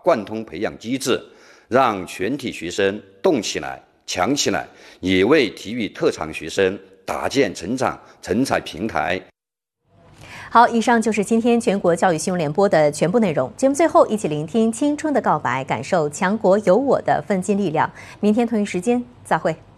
贯通培养机制，让全体学生动起来、强起来，也为体育特长学生搭建成长成才平台。 好，以上就是今天全国教育新闻联播的全部内容。节目最后，一起聆听青春的告白，感受强国有我的奋进力量。明天同一时间再会。